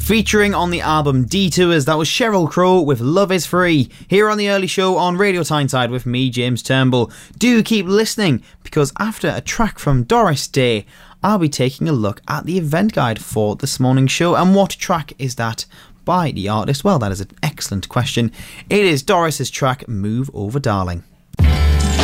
Featuring on the album Detours, that was Sheryl Crow with Love Is Free, here on the early show on Radio Tyneside with me, James Turnbull. Do keep listening, because after a track from Doris Day, I'll be taking a look at the event guide for this morning's show. And what track is that by the artist? Well, that is an excellent question. It is Doris's track Move Over Darling.